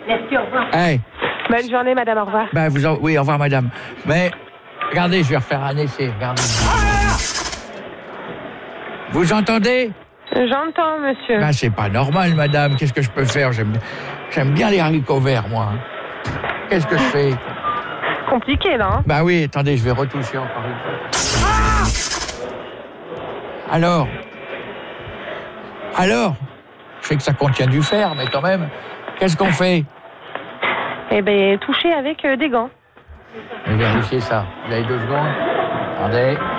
Merci, au revoir. Hey, Bonne journée, madame, au revoir. oui, au revoir, madame. Mais, regardez, je vais refaire un essai, regardez. Vous entendez? J'entends, monsieur. Ben, c'est pas normal, madame. Qu'est-ce que je peux faire? J'aime bien les haricots verts, moi. Qu'est-ce que je fais? Compliqué, là, hein? Ben oui, attendez, je vais retoucher encore une fois. Alors? Je sais que ça contient du fer, mais quand même, qu'est-ce qu'on fait? Eh bien, toucher avec des gants. Je vais vérifier ça. Vous avez 2 secondes? Attendez.